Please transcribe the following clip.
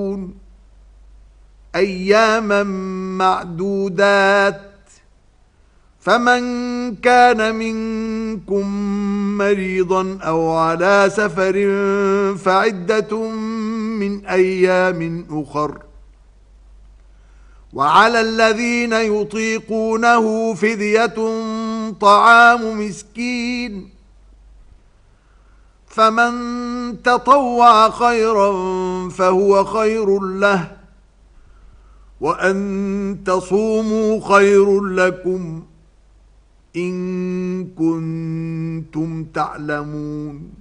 أياما معدودات فمن كان منكم مريضا أو على سفر فعدة من أيام أخر وعلى الذين يطيقونه فدية طعام مسكين فمن تطوع خيرا فهو خير له وأن تصوموا خير لكم إن كنتم تعلمون